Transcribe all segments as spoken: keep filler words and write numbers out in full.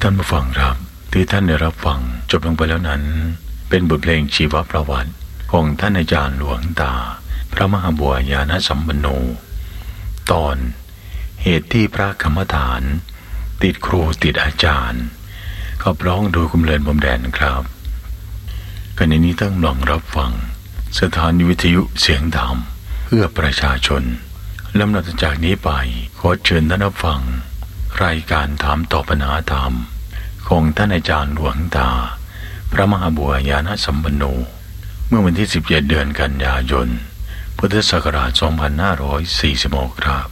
านผู้ฟังครับที่ท่านได้รับฟังจบลงไปแล้วนั้นเป็นบทเพลงชีวประวัติของท่านอาจารย์หลวงตาพระมหาบัวยานสัมปันโนตอนเหตุที่พระกรรมฐานติดครูติดอาจารย์ขับร้องโดยคุณเลินพรมแดนครับขณะนี้ต้องลองรับฟังสถานีวิทยุเสียงธรรมเพื่อประชาชนลำดับจากนี้ไปขอเชิญท่านรับฟังรายการถามตอบปัญหาธรรมของท่านอาจารย์หลวงตาพระมหาบัวยานสัมปันโนเมื่อวันที่สิบเจ็ดเดือนกันยายนพุทธศักราชสองพันห้าร้อยสี่สิบหกครับ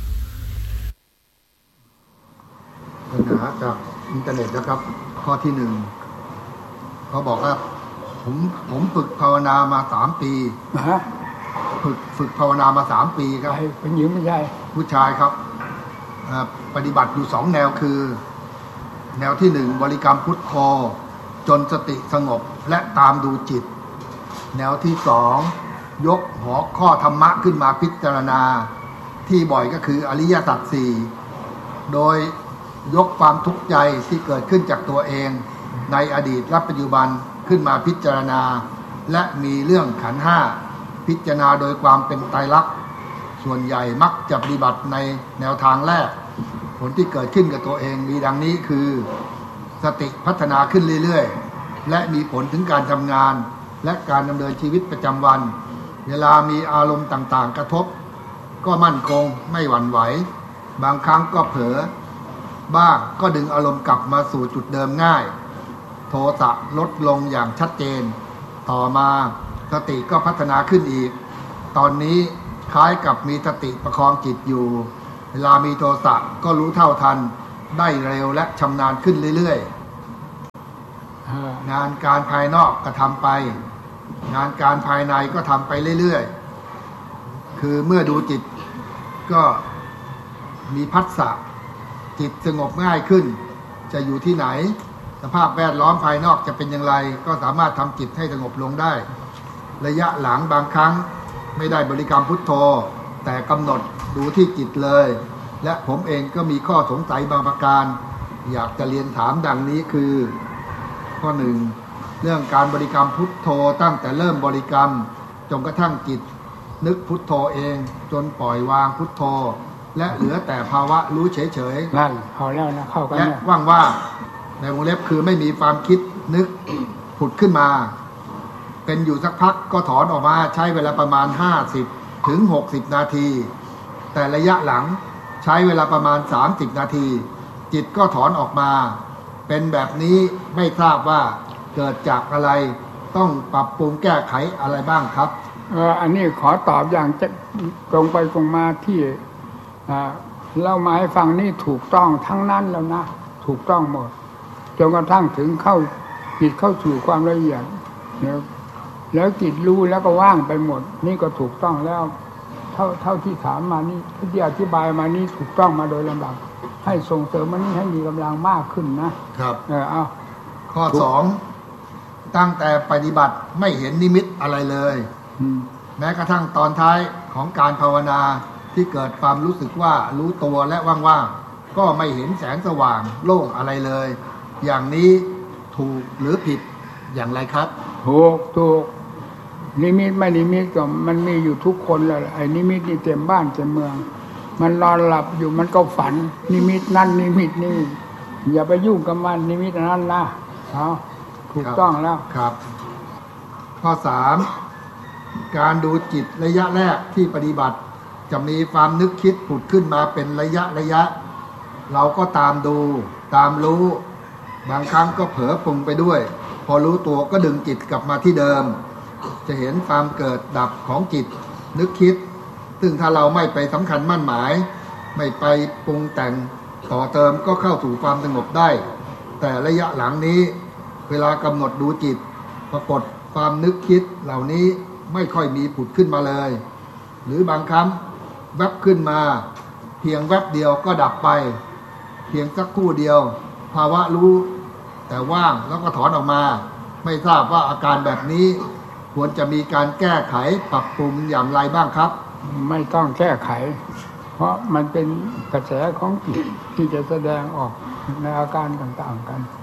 ปัญหาจากอินเทอร์เน็ตนะครับข้อที่หนึ่งเขาบอกว่าผมผมฝึกภาวนามาสามปีฮะฝึกฝึกภาวนามาสามปีครับเป็นหญิงไม่ใช่ผู้ชายครับปฏิบัติอยู่สองแนวคือแนวที่หนึ่งบริกรรมพุทโธจนสติสงบและตามดูจิตแนวที่สองยกหัวข้อธรรมะขึ้นมาพิจารณาที่บ่อยก็คืออริยสัจสี่โดยยกความทุกข์ใจที่เกิดขึ้นจากตัวเองในอดีตและปัจจุบันขึ้นมาพิจารณาและมีเรื่องขันธ์ห้าพิจารณาโดยความเป็นไตรลักษณ์ส่วนใหญ่มักจะปฏิบัติในแนวทางแรกผลที่เกิดขึ้นกับตัวเองมีดังนี้คือสติพัฒนาขึ้นเรื่อยๆและมีผลถึงการทำงานและการดำเนินชีวิตประจำวันเวลามีอารมณ์ต่างๆกระทบก็มั่นคงไม่หวั่นไหวบางครั้งก็เผลอบ้างก็ดึงอารมณ์กลับมาสู่จุดเดิมง่ายโทสะลดลงอย่างชัดเจนต่อมาสติก็พัฒนาขึ้นอีกตอนนี้คล้ายกับมีสติประคองจิตอยู่เวลามีโทสะก็รู้เท่าทันได้เร็วและชำนาญขึ้นเรื่อยๆงานการภายนอกก็ทำไปงานการภายในก็ทำไปเรื่อยๆคือเมื่อดูจิตก็มีพัสสะจิตสงบง่ายขึ้นจะอยู่ที่ไหนสภาพแวดล้อมภายนอกจะเป็นอย่างไรก็สามารถทำจิตให้สงบลงได้ระยะหลังบางครั้งไม่ได้บริกรรมพุทโธแต่กำหนดดูที่จิตเลยและผมเองก็มีข้อสงสัยบางประการอยากจะเรียนถามดังนี้คือข้อหนึ่งเรื่องการบริกรรมพุทโธตั้งแต่เริ่มบริกรรมจนกระทั่งจิตนึกพุทโธเองจนปล่อยวางพุทโธและเหลือแต่ภาวะรู้เฉยๆนั่นพอแล้วนะเข้ากันและว่างๆในวงเล็บคือไม่มีความคิดนึกผุดขึ้นมาเป็นอยู่สักพักก็ถอนออกมาใช้เวลาประมาณห้าสิบถึงหกสิบนาทีแต่ระยะหลังใช้เวลาประมาณสามสิบนาทีจิตก็ถอนออกมาเป็นแบบนี้ไม่ทราบว่าเกิดจากอะไรต้องปรับปรุงแก้ไขอะไรบ้างครับเอออันนี้ขอตอบอย่างจะตรงไปตรงมาที่เล่ามาให้ฟังนี่ถูกต้องทั้งนั้นแล้วนะถูกต้องหมดจนกระทั่งถึงเข้าจิตเข้าสู่ความละเอียดแล้วแล้วจิตรู้แล้วก็ว่างไปหมดนี่ก็ถูกต้องแล้วเท่าเท่าที่ถามมานี่ที่อธิบายมานี่ถูกต้องมาโดยลำดับให้ส่งเสริมมันนี่ให้มีกำลังมากขึ้นนะครับเออเอาข้อสองตั้งแต่ปฏิบัติไม่เห็นนิมิตอะไรเลยแม้กระทั่งตอนท้ายของการภาวนาที่เกิดความรู้สึกว่ารู้ตัวและว่างๆก็ไม่เห็นแสงสว่างโล่งอะไรเลยอย่างนี้ถูกหรือผิดอย่างไรครับถูกถูกนิมิตไม่นิมิตก็มันมีอยู่ทุกคนแหละไอ้นิมิตนี่เต็มบ้านเต็มเมืองมันนอนหลับอยู่มันก็ฝันนิมิตนั่นนิมิตนี่อย่าไปยุ่งกับมันนิมิตนั้นนะเอาถูกต้องแล้วครับข้อสามการดูจิตระยะแรกที่ปฏิบัติจะมีความนึกคิดผุดขึ้นมาเป็นระยะระยะเราก็ตามดูตามรู้บางครั้งก็เผลอปรุงไปด้วยพอรู้ตัวก็ดึงจิตกลับมาที่เดิมจะเห็นความเกิดดับของจิตนึกคิดซึ่งถ้าเราไม่ไปสำคัญมั่นหมายไม่ไปปรุงแต่งต่อเติมก็เข้าสู่ความสงบได้แต่ระยะหลังนี้เวลากำหนดดูจิตปรากฏความนึกคิดเหล่านี้ไม่ค่อยมีผุดขึ้นมาเลยหรือบางครั้งแวบขึ้นมาเพียงแวบเดียวก็ดับไปเพียงสักครู่เดียวภาวะรู้แต่ว่างแล้วก็ถอนออกมาไม่ทราบว่าอาการแบบนี้ควรจะมีการแก้ไขปรับปรุงอย่างไรบ้างครับไม่ต้องแก้ไขเพราะมันเป็นกระแสของจิตที่จะแสดงออกในอาการต่างๆกัน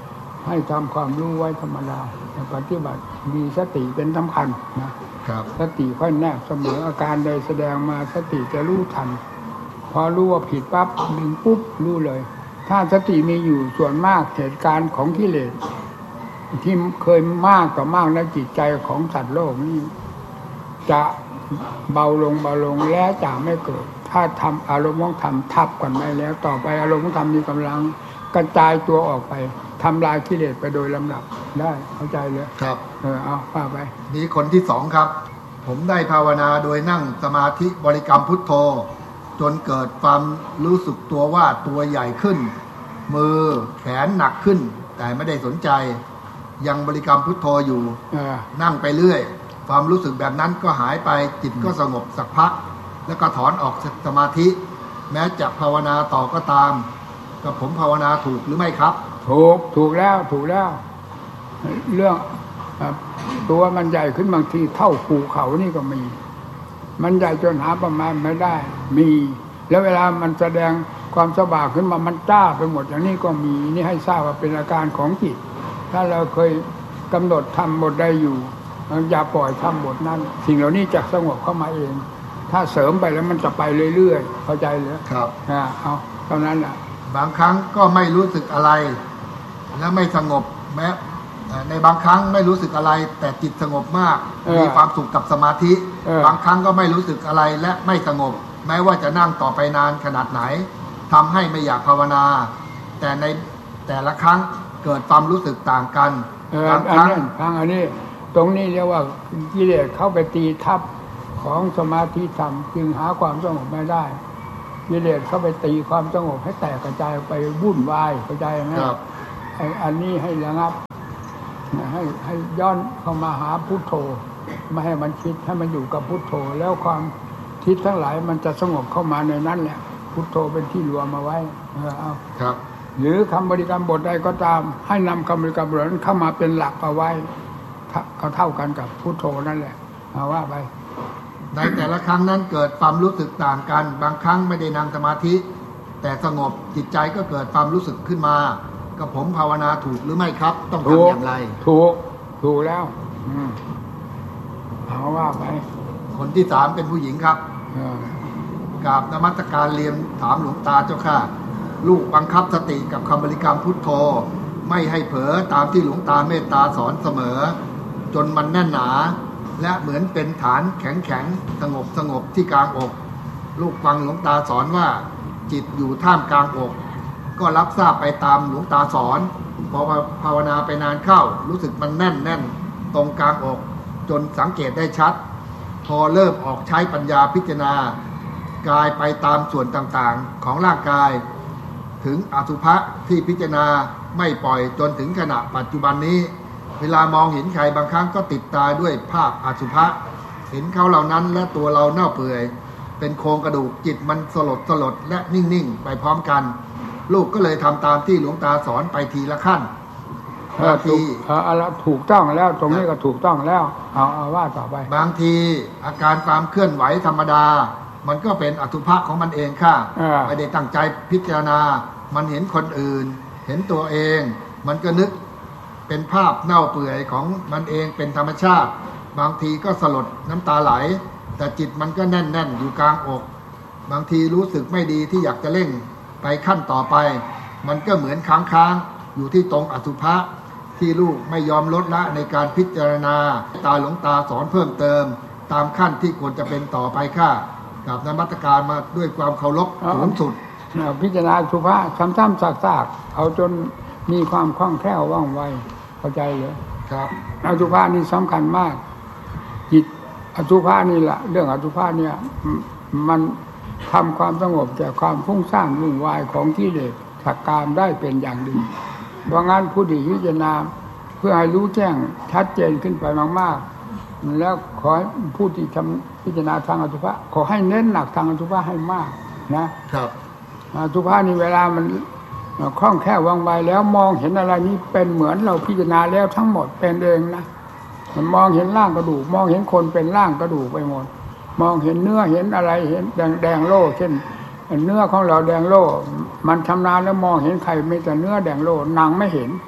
ให้ทำความรู้ไว้ธรรมดาแต่ปฏิบัติมีสติเป็นสำคัญนะครับสติค่อยแนบเสมออาการใดแสดงมาสติจะรู้ทันพอรู้ว่าผิดปั๊บดึงปุ๊บรู้เลยถ้าสติมีอยู่ส่วนมากเหตุการณ์ของกิเลสที่เคยมากต่อมากในจิตใจของสัตว์โลกนี่จะเบาลงเบาลงแล้วจะไม่เกิดถ้าทำอารมณ์ของธรรมทับกันไปแล้วต่อไปอารมณ์ของธรรมมีกำลังกระจายตัวออกไปทำลายกิเลสไปโดยลำดับได้เข้าใจเลยครับเออเอาว่าไปนี่คนที่สองครับผมได้ภาวนาโดยนั่งสมาธิบริกรรมพุทโธจนเกิดความรู้สึกตัวว่าตัวใหญ่ขึ้นมือแขนหนักขึ้นแต่ไม่ได้สนใจยังบริกรรมพุทโธอยู่นั่งไปเรื่อยความรู้สึกแบบนั้นก็หายไปจิตก็สงบสักพักแล้วก็ถอนออกสมาธิแม้จะภาวนาต่อก็ตามก็ผมภาวนาถูกหรือไม่ครับถูกถูกแล้วถูกแล้วเรื่องตัวมันใหญ่ขึ้นบางทีเท่าภูเขานี่ก็มีมันใหญ่จนหาประมาณไม่ได้มีแล้วเวลามันแสดงความสว่างขึ้นมามันจ้าไปหมดอย่างนี้ก็มีนี่ให้ทราบว่าเป็นอาการของจิตถ้าเราเคยกำหนดทำบทใดอยู่อย่าปล่อยทำบทนั้นสิ่งเหล่านี้จะสงบเข้ามาเองถ้าเสริมไปแล้วมันจะไปเรื่อยๆเข้าใจหรือครับอ่าเอาเท่านั้นแหละบางครั้งก็ไม่รู้สึกอะไรและไม่สงบแม้ในบางครั้งไม่รู้สึกอะไรแต่จิตสงบมากมีความสุขกับสมาธิบางครั้งก็ไม่รู้สึกอะไรและไม่สงบแม้ว่าจะนั่งต่อไปนานขนาดไหนทำให้ไม่อยากภาวนาแต่ในแต่ละครั้งเกิดความรู้สึกต่างกันบางครั้งครั้งอันนี้ตรงนี้เรียกว่ากิเลสเข้าไปตีทับของสมาธิธรรมจึงหาความสงบไม่ได้กิเลสเข้าไปตีความสงบให้แตกกระจายไปวุ่นวายเข้าใจไหมครับไอ้อันนี้ให้ระงับให้ให้ย้อนเข้ามาหาพุทโธไม่ให้มันคิดให้มันอยู่กับพุทโธแล้วความคิดทั้งหลายมันจะสงบเข้ามาในนั้นแหละพุทโธเป็นที่รวมมาไว้เออเอาครับหรือคำบริกรรมบทใดก็ตามให้นำคำบริกรรมบทนั้นเข้ามาเป็นหลักเอาไว้เขาเท่ากันกับพุทโธนั่นแหละเอาว่าไปในแต่ละครั้งนั้นเกิดความรู้สึกต่างกันบางครั้งไม่ได้นั่งสมาธิแต่สงบจิตใจก็เกิดความรู้สึกขึ้นมากับผมภาวนาถูกหรือไม่ครับต้องทำอย่างไรถูกถูกแล้วอืมเอาว่าไปคนที่สามเป็นผู้หญิงครับกราบนมัสการเรียนถามหลวงตาเจ้าค่ะลูกบังคับสติกับคำบริกรรมพุทโธไม่ให้เผลอตามที่หลวงตาเมตตาสอนเสมอจนมันแน่นหนาและเหมือนเป็นฐานแข็งแข็งสงบสงบที่กลางอกลูกฟังหลวงตาสอนว่าจิตอยู่ท่ามกลางอกก็รับทราบไปตามหลวงตาสอนพอภาวนาไปนานเข้ารู้สึกมันแน่นแน่นตรงกลางอกจนสังเกตได้ชัดพอเริ่มออกใช้ปัญญาพิจารณากายไปตามส่วนต่างๆของร่างกายถึงอสุภะที่พิจารณาไม่ปล่อยจนถึงขณะปัจจุบันนี้เวลามองเห็นใครบางครั้งก็ติดตาด้วยภาพอสุภะเห็นเขาเหล่านั้นและตัวเราเน่าเปื่อยเป็นโครงกระดูกจิตมันสลดสลดและนิ่งๆไปพร้อมกันลูกก็เลยทำตามที่หลวงตาสอนไปทีละขั้นบางทีเอาละถูกต้องแล้วตรงนี้ก็ถูกต้องแล้วเอาเอาว่าต่อไปบางทีอาการความเคลื่อนไหวธรรมดามันก็เป็นอสุภะของมันเองค่ะไม่ได้ตั้งใจพิจารณามันเห็นคนอื่นเห็นตัวเองมันก็นึกเป็นภาพเน่าเปื่อยของมันเองเป็นธรรมชาติบางทีก็สลดน้ำตาไหลแต่จิตมันก็แน่นๆอยู่กลางอกบางทีรู้สึกไม่ดีที่อยากจะเร่งไปขั้นต่อไปมันก็เหมือนค้างๆอยู่ที่ตรงอสุภะที่ลูกไม่ยอมลดละในการพิจารณาตาหลวงตาสอนเพิ่มเติมตามขั้นที่ควรจะเป็นต่อไปค่ะกับนมัสการมาด้วยความเคารพสูงสุดพิจารณาอสุภะซ้ำๆซากๆเอาจนมีความคล่องแคล่วว่องไวเข้าใจเลยครับอสุภะนี่สำคัญมากจิตอสุภะนี่แหละเรื่องอสุภะเนี่ยมันทำความสงบจากความฟุ้งซ่านวุ่นวายของกิเลสสักการได้เป็นอย่างดีเพราะงั้นผู้ที่พิจารณาเพื่อให้รู้แจ้งชัดเจนขึ้นไปมากๆแล้วขอผู้ที่ทำพิจารณาทางอสุภะขอให้เน้นหนักทางอสุภะให้มากนะครับอสุภะนี่เวลามันคล่องแคล่วว่องไวแล้วมองเห็นอะไรนี้เป็นเหมือนเราพิจารณาแล้วทั้งหมดเป็นเองนะมันมองเห็นร่างกระดูกมองเห็นคนเป็นร่างกระดูกไปหมดมองเห็นเนื้อเห็นอะไรเห็นแดงแดงโล่เช่นเนื้อของเราแดงโล่มันชำนาญแล้วมองเห็นใครไม่แต่เนื้อแดงโล่หนังไม่เห็น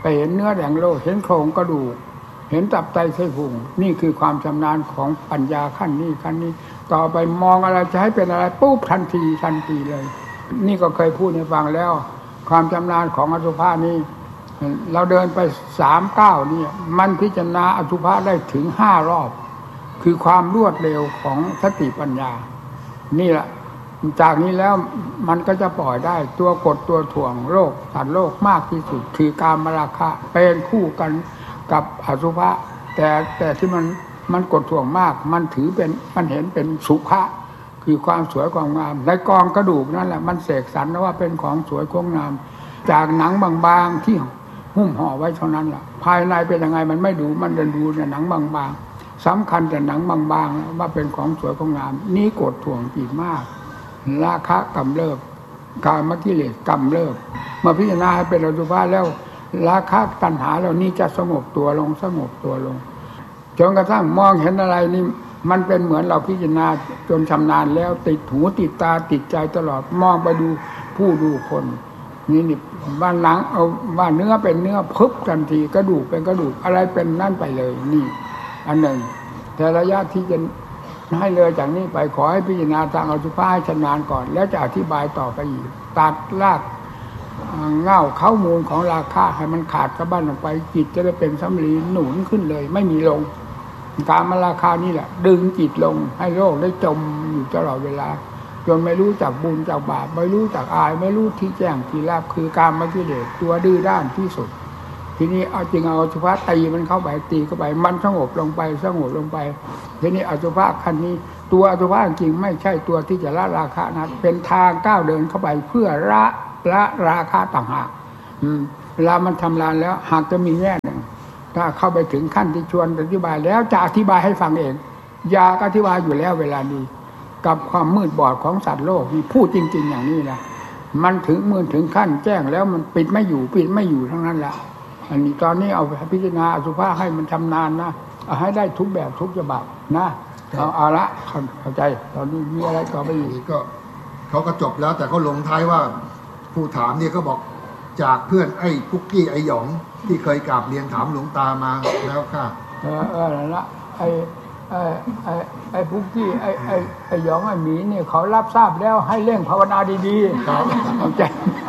ไปเห็นเนื้อแดงโลกเห็นโครงกระดูกเห็นตับไตไส้พุงนี่คือความชำนาญของปัญญาขั้นนี้ขั้นนี้ต่อไปมองอะไรจะให้เป็นอะไรปุ๊บทันทีทันทีเลยนี่ก็เคยพูดให้ฟังแล้วความชำนาญของอสุภะนี้เราเดินไปสามก้าวนี่มันพิจารณาอสุภะได้ถึงห้ารอบคือความรวดเร็วของสติปัญญานี่แหละจากนี้แล้วมันก็จะปล่อยได้ตัวกดตัวถ่วงโลกสัตว์โลกมากที่สุดคือกามราคะเป็นคู่กันกับอสุภะแต่แต่ที่มันมันกดถ่วงมากมันถือเป็นมันเห็นเป็นสุภะคือความสวยความงามในกองกระดูกนั่นแหละมันเสกสรรว่าเป็นของสวยของงามจากหนังบางๆที่หุ้มห่อไว้เท่านั้นแหละภายในเป็นยังไงมันไม่ดูมันเดินดูเนี่ยหนังบางๆสำคัญแต่หนังบางๆว่าเป็นของสวยของงามนี่กดถ่วงจิตมากราคะกำเริบกามกิเลสกำเริบเมื่อพิจารณาให้เป็นอสุภะแล้วราคะตัณหาเหล่านี้จะสงบตัวลงสงบตัวลงจนกระทั่งมองเห็นอะไรนี่มันเป็นเหมือนเราพิจารณาจนชำนาญแล้วติดหูติดตาติดใจตลอดมองไปดูผู้ดูคนนี่นี่ว่าหนังเอาว่าเนื้อเป็นเนื้อพึบทันทีกระดูกเป็นกระดูกอะไรเป็นนั่นไปเลยนี่อันหนึ่งแต่ระยะที่จะให้เลยจากนี้ไปขอให้พิจารณาทางอสุภะให้ชำนาญก่อนแล้วจะอธิบายต่อไปอีกตัดรากเง่าเข้ามูลของราคะให้มันขาดกระบั้นออกไปจิตจะได้เป็นสำลีหนุนขึ้นเลยไม่มีลงการมาราคานี่แหละดึงจิตลงให้โลกได้จมอยู่ตลอดเวลาจนไม่รู้จักบุญจากบาปไม่รู้จักอายไม่รู้ที่แจ้งที่รับคือการมากิเลสตัวดื้อด้านที่สุดทีนี้เอาจริงเอาอสุภะตีมันเข้าไปตีเข้าไปมันสงบลงไปสงบลงไปทีนี้อสุภะขั้นนี้ตัวอสุภะจริงไม่ใช่ตัวที่จะละราคะนะเป็นทางก้าวเดินเข้าไปเพื่อละละราคะต่างหากเวลามันทำลานแล้วหากจะมีแง่หนึ่งถ้าเข้าไปถึงขั้นที่ชวนอธิบายแล้วจะอธิบายให้ฟังเองอยากอธิบายอยู่แล้วเวลานี้กับความมืดบอดของสัตว์โลกมีพูดจริงๆอย่างนี้นะมันถึงมือถึงขั้นแจ้งแล้วมันปิดไม่อยู่ปิดไม่อยู่ทั้งนั้นแหละอันนี้ตอนนี้เอาพิจารณาอสุภะให้มันชำนาญนะเอาให้ได้ทุกแบบทุกฉบับนะเอาเอาละเข้าใจตอนนี้มีอะไรต่อไปอีกก็เขาก็จบแล้วแต่เขาลงท้ายว่าผู้ถามเนี่ยเขาบอกจากเพื่อนไอ้คุกกี้ไอ้หยองที่เคยกราบเรียนถามหลวงตามาแล้วค่ะเออเออนั่นละไอ้ไอ้ไอ้ไอ้คุกกี้ไอ้ไอ้ไอ้หยองไอ้หมีเนี่ยเขารับทราบแล้วให้เร่งภาวนาดีๆครับเข้าใจ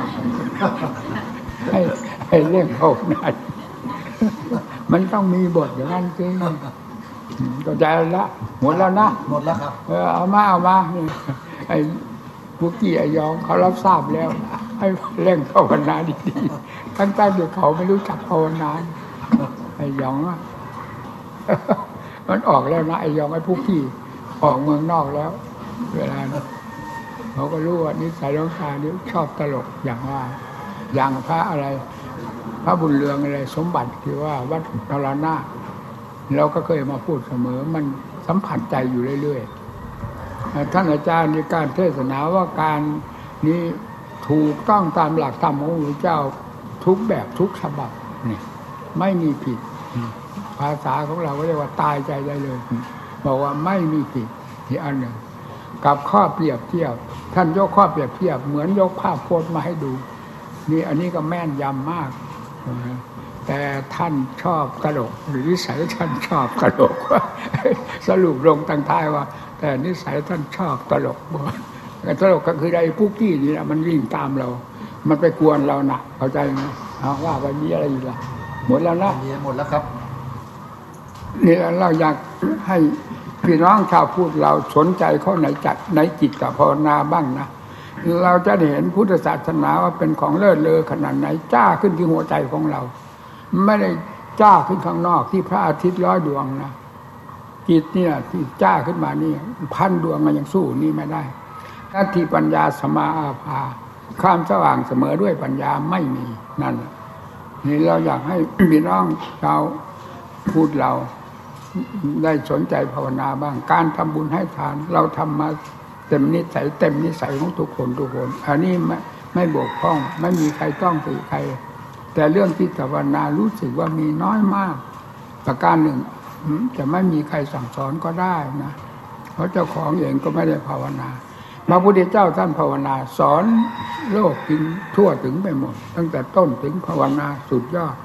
ให้ให้เร่งภาวนามันต้องมีบทอย่างนั้นจริงเข้าใจแล้วหมดแล้วนะหมดแล้วครับเออเอามาเอามาไอ้บุกี้ไอ้ยองเขารับทราบแล้วให้เร่งภาวนาดีๆตั้งแต่เด็กเขาไม่รู้จักภาวนาไอ้ยองอ่ะมันออกแล้วนะไอ้ยองไอ้บุกี้ออกเมืองนอกแล้วเวลาเขาก็รู้ว่านิสัยน้องชายนี่ชอบตลกอย่างว่าอย่างพระอะไรพระบุญเรืองอะไรสมบัติที่ว่าวัดนรานาเราก็เคยมาพูดเสมอมันสัมผัสใจอยู่เรื่อยๆท่านอาจารย์ในการเทศนาว่าการนี้ถูกต้องตามหลักธรรมของพระพุทธเจ้าทุกแบบทุกฉบับนี่ไม่มีผิดภาษาของเราก็เรียกว่าตายใจได้เลยบอกว่าไม่มีผิดที่อันหนึ่งกับข้อเปรียบเทียบท่านยกข้อเปรียบเทียบเหมือนยกภาพโพสมาให้ดูนี่อันนี้ก็แม่นยำมากแต่ท่านชอบตลกหรือนิสัยท่านชอบตลกสรุปลงตั้งท้ายว่าแต่นิสัยท่านชอบตลกบ่ตลกก็คือไอ้ปุ๊กกี้นี่แหละมันวิ่งตามเรามันไปกวนเราหนักเข้าใจไหมเอาว่าวันนี้อะไรอีกล่ะหมดแล้วนะหมดแล้วครับนี่เราอยากให้พี่น้องชาวพุทธเราสนใจเข้าในจัดในจิตกับภาวนาบ้างนะเราจะเห็นพุทธศาสนาว่าเป็นของเลิศเลอขนาดไหนจ้าขึ้นที่หัวใจของเราไม่ได้จ้าขึ้นข้างนอกที่พระอาทิตย์ร้อยดวงนะจิตเนี่ยที่จ้าขึ้นมานี่พันดวงมันยังสู้นี่ไม่ได้นาทีปัญญาสมาอาภาความสว่างเสมอด้วยปัญญาไม่มีนั่นนี่เราอยากให้พี่น้องชาวพุทธเราได้สนใจภาวนาบ้างการทำบุญให้ทานเราทำมาเต็มนิสัยเต็มนิสัยของทุกคนทุกคนอันนี้ไม่ไม่บกพร่องไม่มีใครต้องติใครแต่เรื่องที่ภาวนารู้สึกว่ามีน้อยมากประการหนึ่งจะไม่มีใครสั่งสอนก็ได้นะเพราะเจ้าของเองก็ไม่ได้ภาวนาพระพุทธเจ้าท่านภาวนาสอนโลกถึงทั่วถึงไปหมดตั้งแต่ต้นถึงภาวนาสุดยอด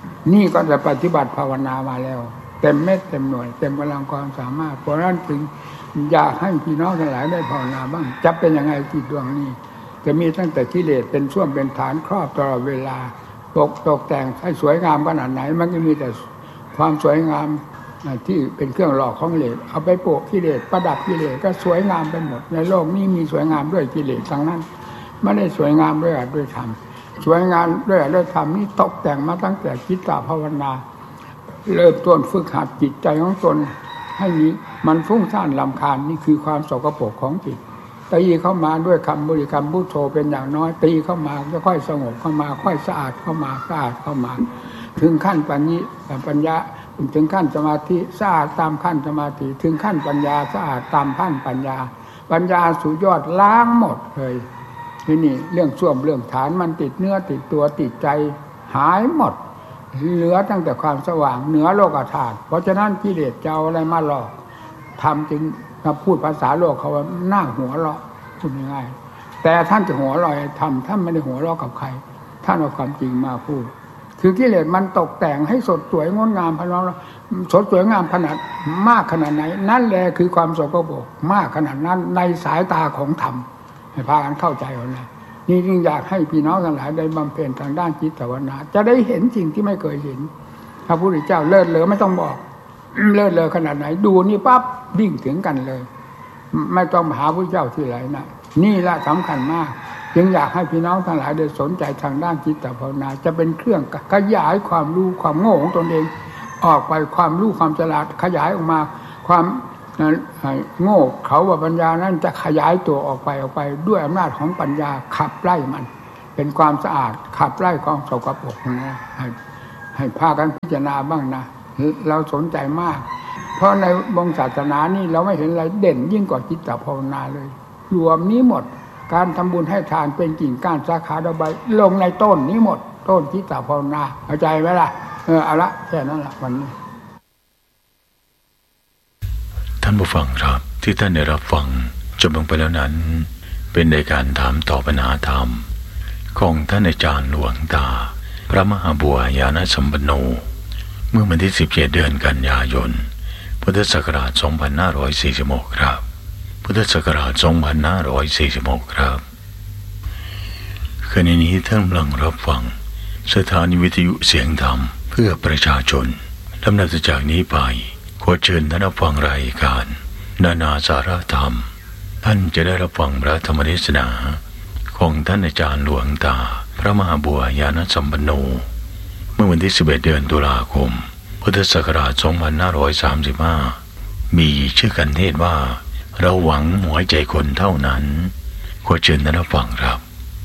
นี่ก็จะปฏิบัติภาวนามาแล้วเต็มเม็ดเต็มหน่วยเต็มกำลังความสามารถเพราะนั้นจึงอยากให้พี่น้องทั้งหลายได้ภาวนาบ้างจะเป็นยังไงจิตดวงนี้จะมีตั้งแต่กิเลสเป็นช่วงเป็นฐานครอบตลอดเวลาตกตกแต่งให้สวยงามขนาดไหนมันก็มีแต่ความสวยงามที่เป็นเครื่องหลอกของกิเลสเอาไปโปะกิเลสประดับกิเลสก็สวยงามไปหมดในโลกนี้มีสวยงามด้วยกิเลสทั้งนั้นไม่ได้สวยงามด้วยอัตด้วยธรรมสวยงามด้วยอัตด้วยธรรมนี่ตกแต่งมาตั้งแต่จิตตภาวนาเริ่มต้นฝึกหัดจิตใจของตนให้นี้มันฟุ้งซ่านรำคาญนี่คือความสกปรกของจิตตีเข้ามาด้วยคำบริกรรมพุทโธเป็นอย่างน้อยตีเข้ามาก็ค่อยสงบเข้ามาค่อยสะอาดเข้ามาสะอาดเข้ามาถึงขั้นปัญญาปัญญาถึงขั้นสมาธิสะอาดตามขั้นสมาธิถึงขั้นปัญญาสะอาดตามขั้นปัญญาปัญญาสุดยอดล้างหมดเลยที่นี่เรื่องส้วมเรื่องฐานมันติดเนื้อติดตัวติดใจหายหมดเหลือตั้งแต่ความสว่างเหนือโลกธาตุเพราะฉะนั้นกิเลสจะเอาอะไรมาหลอกทำจึงถ้าพูดภาษาโลกเขาว่าหน้าหัวเราะพูดง่ายๆแต่ท่านจะหัวเราะทำท่านไม่ได้หัวเราะกับใครท่านเอาความจริงมาพูดคือกิเลสมันตกแต่งให้สดสวยงดงามพลังสดสวยงามขนาดมากขนาดไหนนั่นแหละคือความสกปรกมากขนาดนั้นในสายตาของธรรมให้พากันเข้าใจเอานะนี่จึงอยากให้พี่น้องทั้งหลายได้บำเพ็ญทางด้านจิตภาวนาจะได้เห็นสิ่งที่ไม่เคยเห็นพระพุทธเจ้าเลิศเลอไม่ต้องบอกเลิศเลอขนาดไหนดูนี่ปั๊บวิ่งถึงกันเลยไม่ต้องหาพระเจ้าที่ไหนนะนี่แหละสำคัญมากจึงอยากให้พี่น้องทั้งหลายได้สนใจทางด้านจิตภาวนาจะเป็นเครื่องขยายความรู้ความโง่ของตนเองออกไปความรู้ความฉลาดขยายออกมาความโง่เขาว่าปัญญานั้นจะขยายตัวออกไปออกไปด้วยอำนาจของปัญญาขับไล่มันเป็นความสะอาดขับไล่ความสกปรกนะให้ให้พากันพิจารณาบ้างนะเราสนใจมากเพราะในวงศาสนานี่เราไม่เห็นอะไรเด่นยิ่งกว่าจิตภาวนาเลยรวมนี้หมดการทำบุญให้ทานเป็นกิ่งก้านสาขาดอกใบลงในต้นนี้หมดต้นจิตภาวนาเข้าใจไหมล่ะเออเอาละแค่นั้นละวันนี้ท่านผู้ฟังครับที่ท่านได้รับฟังจบลงไปแล้วนั้นเป็นในการถามตอบปัญหาธรรมของท่านอาจารย์หลวงตาพระมหาบัวยานสัมปันโนเมื่อวันที่สิบเจ็ดเดือนกันยายนพุทธศักราชสองพันห้าร้อยสี่สิบหกครับพุทธศักราชสองพันห้าร้อยสี่สิบหกครับขณะนี้ท่านกำลังรับฟังสถานีวิทยุเสียงธรรมเพื่อประชาชนลำดับจากนี้ไปขอเชิญท่านรับฟังรายการนานาสาระธรรมท่านจะได้รับฟังพระธรรมเทศนาของท่านอาจารย์หลวงตาพระมหาบัวยานสัมปันโนเมื่อวันที่สิบเอ็ดเดือนตุลาคมพุทธศักราชสองพันห้าร้อยสามสิบห้ามีชื่อกันเทศว่าเราหวังหัวใจคนเท่านั้นขอเชิญท่านรับฟังครับ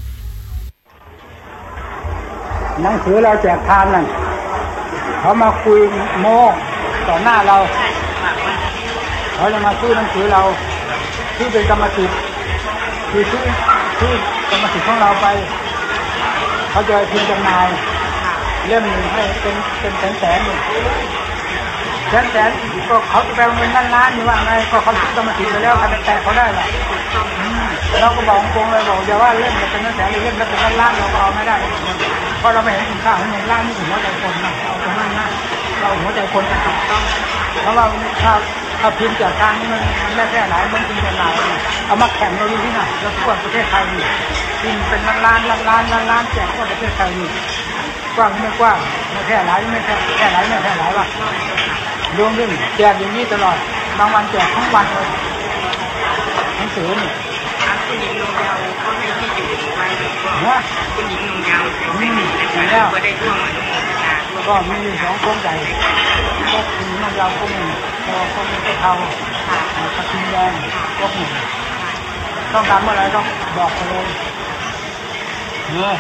หนังสือเราแจกทานนั่นเขามาคุยโม้ต่อหน้าเราเขาจะมาซื้อหนังสือเราที่เป็นกรรมสิทธิ์คือซื้อซื้อกรรมสิทธิ์ของเราไปเขาจะพิมพ์จำหน่ายเล่มหนึ่งให้เป็นเป็นแสนแสนหนึ่งแสนแสนก็เขาจะแปลเงินล้านล้านอยู่ว่าไงก็เขาซื้อกรรมสิทธิ์ไปแล้วใครไปแตะเขาได้หรอเราก็บอกตรงเลยบอกอย่าว่าเล่มเป็นแสนหรือเล่มเป็นล้านล้านเราก็เอาไม่ได้เพราะเราไม่เห็นคุณค่าของเงินล้านนี่ถึงหัวใจคนนะเอาตรงนั้นนะเราหัวใจคนนะครับเพราะว่าถ้าถ้าพิมพ์จากทางนี้มันมันไม่แค่ไหนมันจริงเป็นหลายเอามาแข่งเราดูที่ไหนเราทั่วประเทศไทยนี่พิมพ์เป็นล้านล้านล้านล้านล้านล้านแจกทั่วประเทศไทยนี่กว้างไม่กว้างไม่แค่ไหนไม่แค่แค่ไหนไม่แค่ไหนวะรวมขึ้นแจกอย่างนี้ตลอดบางวันแจกทั้งวันเลยหนังสือนี่คุณหญิงลงยาวเขาให้ที่อยู่ไปว่าคุณหญิงลงยาวไม่มีแล้วก็ได้ร่วมก็มีสองคนใหญ่ก็คุณหญิงลงยาวคนหนึ่งก็คนหนึ่งก็เทาตะกินแดงก็หนึ่งต้องการเมื่อไรต้องบอกไปเลยเนี่ย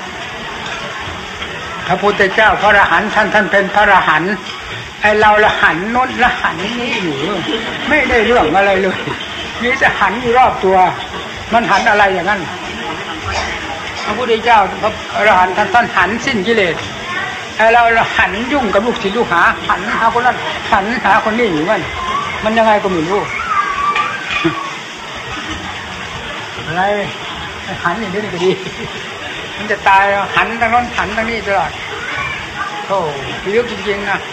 พระพุทธเจ้าพระอรหันต์ท่านท่านเป็นพระอรหันต์ไอเราละหันโน้นละหันนี้อยู่ไม่ได้เรื่องอะไรเลยนี่จะหันอยู่รอบตัวมันหันอะไรอย่างนั้นพระพุทธเจ้าพระอรหันต์ท่านท่านหันสิ้นกิเลสไอเราละหันยุ่งกับลูกศิษย์ลูกหาหันหาคนนั้นหันหาคนนี้อยู่มันมันยังไงก็ไม่รู้อะไรหันอย่างนี้ก็ดีมันจะตายหันทางโน้นหันทางนี้ตลอดพธ่พิลึกจริงๆนะ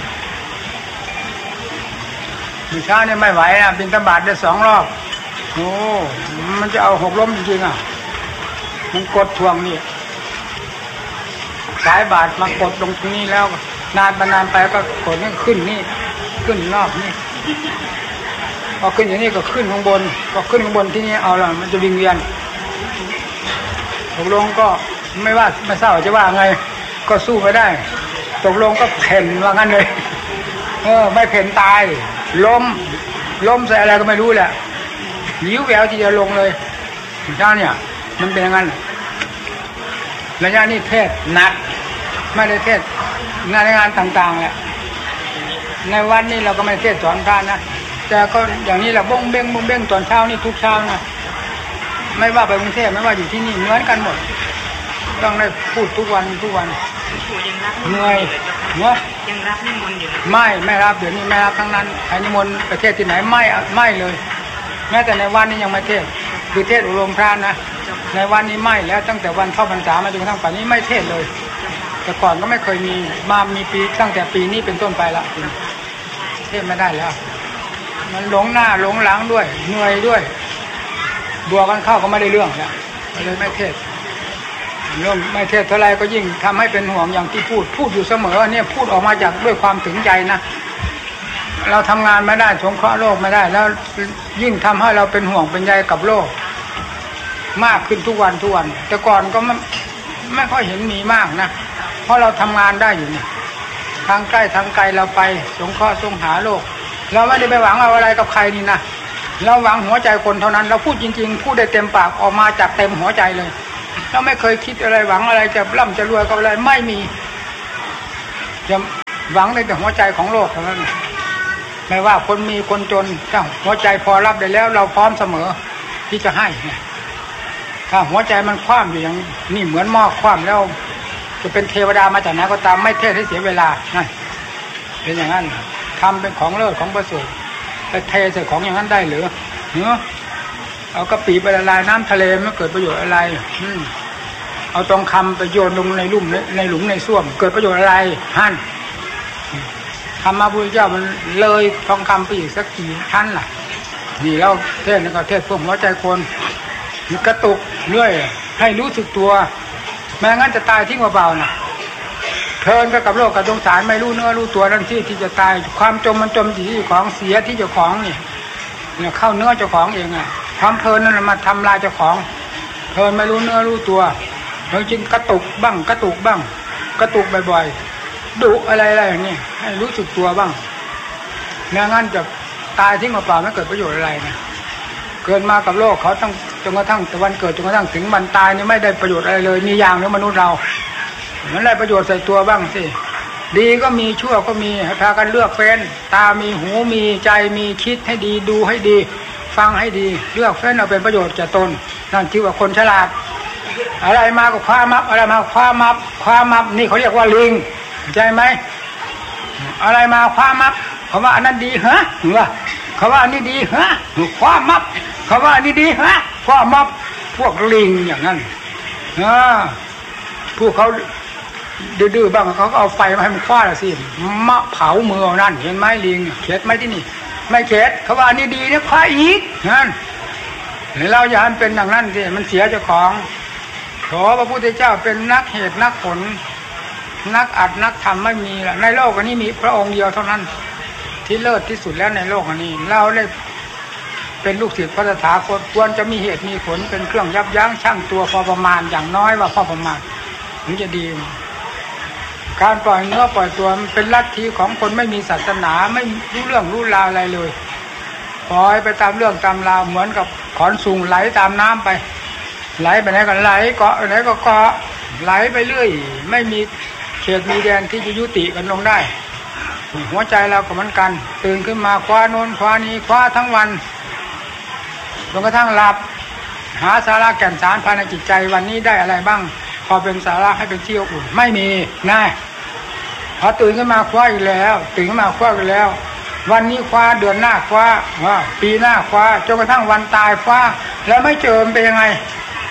มีเช้านี่ไม่ไหวนะบิณฑบาตได้สองรอบโอ้มันจะเอาหกล้มจริงๆอ่ะมันกดทวงนี่สายบาทมากดลงตรงนี้แล้วนานไปนานไปก็กดนี่ขึ้นนี่ขึ้นรอบนี่พอขึ้นอย่างนี้ก็ขึ้นข้างบนก็ขึ้นข้างบนที่นี่เอาละมันจะวิงเวียนตกลงก็ไม่ว่าไม่ทราบจะว่าไงก็สู้ไม่ได้ตกลงก็เพ่นว่างั้นเลยเออไม่เพ่นตายล้มล้มใส่อะไรก็ไม่รู้แหละหิวแววที่จะลงเลยเจ้าเนี่ยมันเป็นอย่างนั้นระยะนี้เทศหนักไม่ได้เทศงานงานต่างๆแหละในวันนี้เราก็ไม่เทศสอนพระนะแต่ก็อย่างนี้แหละบ้งเบ้งบ้งเบ้งตอนเช้านี่ทุกเช้านะไม่ว่าไปกรุงเทพไม่ว่าอยู่ที่นี่เหมือนกันหมดต้องได้พูดทุกวันทุกวันเหนื่อยเนาะยังรับนิมนต์อยู่ไม่ไม่รับเดี๋ยวนี้ไม่รับทั้งนั้นไอ้นิมนต์ประเทศที่ไหนไม่ไม่เลยแม้แต่ในวันนี้ยังไม่เทศคือเทศอบรมพระนะในวันนี้ไม่แล้วตั้งแต่วันเข้าพรรษามาจนกระทั่งป่านนี้ไม่เทศเลยแต่ก่อนก็ไม่เคยมีมามีปีตั้งแต่ปีนี้เป็นต้นไปละเทศไม่ได้แล้วมันหลงหน้าหลงหลังด้วยเหนื่อยด้วยบัวกันเข้าก็ไม่ได้เรื่องแล้วเลยไม่เทศเรื่องไม่เทศเท่าไรก็ยิ่งทำให้เป็นห่วงอย่างที่พูดพูดอยู่เสมอเนี่ยพูดออกมาจากด้วยความถึงใจนะเราทำงานไม่ได้สงเคราะห์โลกไม่ได้แล้วยิ่งทำให้เราเป็นห่วงเป็นใยกับโลกมากขึ้นทุกวันทุกวันแต่ก่อนก็ไม่ไม่ค่อยเห็นมีมากนะเพราะเราทำงานได้อยู่นี่ทางใกล้ทางไกลเราไปสงเคราะห์สงหาโลกเราไม่ได้ไปหวังเอาอะไรกับใครนี่นะเราหวังหัวใจคนเท่านั้นเราพูดจริงๆพูดได้เต็มปากออกมาจากเต็มหัวใจเลยเราไม่เคยคิดอะไรหวังอะไรจะร่ำจะรวยกับอะไรไม่มีจะหวังในแต่หัวใจของโลกเท่านั้นไม่ว่าคนมีคนจนถ้าหัวใจพอรับได้แล้วเราพร้อมเสมอที่จะให้ถ้าหัวใจมันคว่ำอยู่อย่างนี่เหมือนหม้อคว่ำแล้วจะเป็นเทวดามาจากไหนก็ตามไม่เทศให้เสียเวลานั่นเป็นอย่างนั้นทำเป็นของเลิศของประเสริฐไปเทใส่ของอย่างนั้นได้หรือเนาะเอากระปิไปละลายน้ำทะเลไม่เกิดประโยชน์อะไรอืมเอาทองคำไปโยนลงในลุ่มในหลุมในส้วมเกิดประโยชน์อะไรฮั่นธรรมะพุทธเจ้ามันเลยทองคำไปอีกสักกี่ชั้นล่ะนี่แล้วเทศนี่ก็เทศเพื่อหัวใจคนกระตุกเรื่อยให้รู้สึกตัวแม้งั้นจะตายทิ้งเปล่าๆนะเพลินก็กับโลกกับสงสารไม่รู้เนื้อรู้ตัวนั่นที่ที่จะตายความจมมันจมที่ของเสียที่เจ้าของนี่เนี่ยเข้าเนื้อเจ้าของเองอ่ะความเพลินนั่นมาทำลายเจ้าของเพลินไม่รู้เนื้อรู้ตัวแล้วจึงกระตุกบ้างกระตุกบ้างกระตุกบ่อยๆดุอะไรอะไรอย่างนี้ให้รู้สึกตัวบ้างแม้งั้นจะตายทิ้งเปล่าๆไม่เกิดประโยชน์อะไรนะเกิดมากับโลกเขาต้องจนกระทั่งแต่วันเกิดจนกระทั่งถึงวันตายนี่ไม่ได้ประโยชน์อะไรเลยมีอย่างนี้มนุษย์เรามันได้ประโยชน์ใส่ตัวบ้างสิดีก็มีชั่วก็มีให้พากันเลือกเฟ้นตามีหูมีใจมีคิดให้ดีดูให้ดีฟังให้ดีเลือกเฟ้นเอาเป็นประโยชน์แก่ตนนั่นชื่อว่าคนฉลาดอะไรมาก็คว้ามับอะไรมาคว้ามับคว้ามับนี่เขาเรียกว่าลิงใช่ไหมอะไรมาคว้ามับเขาว่าอันนั้นดีฮะเหรอเขาว่าอันนี้ดีฮะคว้ามับเขาว่าอันนี้ดีฮะคว้ามับพวกลิงอย่างนั้นอ่าพวกเขาดื้อๆบ้างเขาก็เอาไฟมาให้มันคว้าละสิมะเผามือนั่นเห็นไหมลิงเข็ดไหมที่นี่ไม่เข็ดเขาว่าอันนี้ดีเนี่ยคว้าอีกนั่นเราอย่าให้เป็นอย่างนั้นสิมันเสียเจ้าของขอพระพุทธเจ้าเป็นนักเหตุนักผลนักอัดนักทำไม่มีละในโลกนี้มีพระองค์เดียวเท่านั้นที่เลิศที่สุดแล้วในโลกนี้เราได้เป็นลูกศิษย์พระตถาคตควรจะมีเหตุมีผลเป็นเครื่องยับยั้งชั่งตัวพอประมาณอย่างน้อยว่าพอประมาณถึงจะดีการปล่อยเนื้อปล่อยตัวมันเป็นลัทธิของคนไม่มีศาสนาไม่รู้เรื่องรู้ราวอะไรเลยปล่อยไปตามเรื่องตามราวเหมือนกับขอนสูงไหลตามน้ำไปไหลไปไหนก็ไหลเกาะไหนก็เกาะไหลไปเรื่อยไม่มีเขตมีแดนที่จะยุติกันลงได้หัวใจเราก็เหมือนกันตื่นขึ้นมาคว้าโน้นคว้านี้คว้าทั้งวันจนกระทั่งหลับหาสาระแก่นสารภายในจิตใจวันนี้ได้อะไรบ้างพอเป็นสาระให้เป็นที่อบอุ่นไม่มีนะพอตื่นขึ้นมาคว้าอีกแล้วตื่นขึ้นมาคว้าอีกแล้ววันนี้คว้าเดือนหน้าคว้าปีหน้าคว้าจนกระทั่งวันตายคว้าแล้วไม่เจอมันเป็นยังไง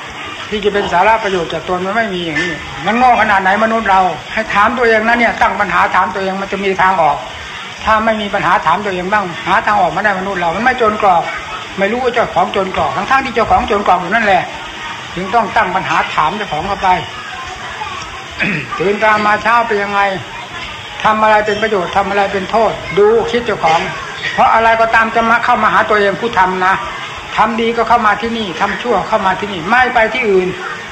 ที่จะเป็นสาระประโยชน์จากตนมันไม่มีอย่างนี้มันโง่ขนาดไหนมนุษย์เราให้ถามตัวเองนะเนี่ยตั้งปัญหาถามตัวเองมันจะมีทางออกถ้าไม่มีปัญหาถามตัวเองบ้างหาทางออกไม่ได้มนุษย์เรามันไม่จนกรอกไม่รู้ว่าเจ้าของจนกรอกทั้งๆที่เจ้าของจนกรอกอยู่นั่นแหละจึงต้องตั้งปัญหาถามเจ้าของเข้าไป ตื่นตามมาเช้าเป็นยังไงทำอะไรเป็นประโยชน์ทำอะไรเป็นโทษดูคิดเจ้าของเพราะอะไรก็ตามจะมาเข้ามาหาตัวเองผู้ทำนะทำดีก็เข้ามาที่นี่ทำชั่วเข้ามาที่นี่ไม่ไปที่อื่น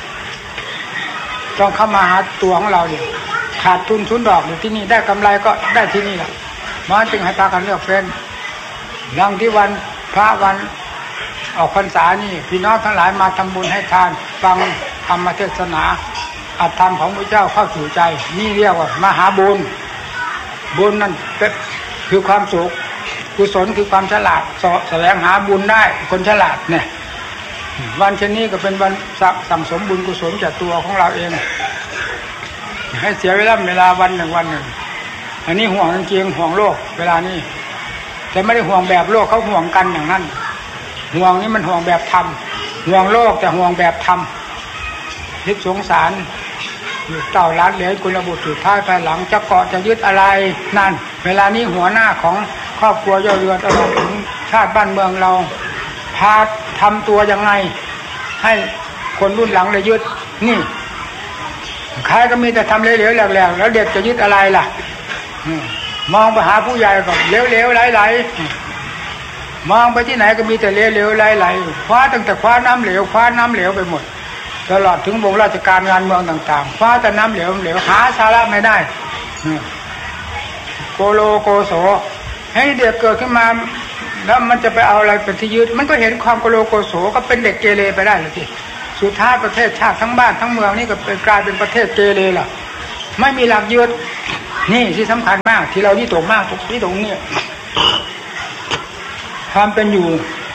ต้องเข้ามาหาตัวของเราเนี่ยขาดทุนทุนดอกอยู่ที่นี่ได้กำไรก็ได้ที่นี่แหละมันจึงให้พากันเลือกเฟ้นดังที่วันพระวันออกพรรษานี่พี่น้องทั้งหลายมาทำบุญให้ทานฟังธรรมเทศนาอัตธรรมของพระเจ้าเข้าสู่ใจนี่เรียกว่ามหาบุญบุญนั่นคือความสุขกุศลคือความฉลาดแสวงหาบุญได้คนฉลาดเนี่ยวันเช่นนี้ก็เป็นวันสั่งสมบุญกุศลจากตัวของเราเองให้เสียเวลาเวลาวันหนึ่งวันหนึ่งอันนี้ห่วงจริงๆห่วงโลกเวลานี้แต่ไม่ได้ห่วงแบบโลกเขาห่วงกันอย่างนั้นห่วงนี้มันห่วงแบบธรรมห่วงโลกแต่ห่วงแบบธรรมคิดสงสารอยู่เต่าล้านเหลยกุลบุตรสุดท้ายภายหลังจะเกาะจะยึดอะไรนั่นเวลานี้หัวหน้าของครอบครัวย่อเรือตลอดถึงชาติบ้านเมืองเราพาทำตัวยังไงให้คนรุ่นหลังเลยยึดนี่ใครก็มีแต่ทำเหลวๆแหลกๆแล้วเด็กจะยึดอะไรล่ะมองไปหาผู้ใหญ่ก็เหลวๆไหลๆมองไปที่ไหนก็มีแต่เหลวๆไหลๆคว้าตั้งแต่คว้าน้ำเหลวคว้าน้ำเหลวไปหมดตลอดถึงวงราชการงานเมืองต่างๆคว้าแต่น้ำเหลวเหลวหาสาระไม่ได้โกโลโกโสให้เด็กเกิดขึ้นมาแล้วมันจะไปเอาอะไรเป็นที่ยึดมันก็เห็นความโกโลโกโสก็เป็นเด็กเกเรไปได้เลยทีสุดท้ายประเทศชาติทั้งบ้านทั้งเมืองนี่ก็เป็นกลายเป็นประเทศเกเรล่ะไม่มีหลักยึดนี่ที่สำคัญมากที่เราที่ตรงมากตรงที่ตรงนี้ความเป็นอยู่